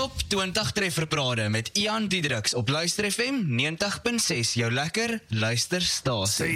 Top 20 trefferparade met Ian Diedericks op Luister FM 90.6, jou lekker luisterstasie.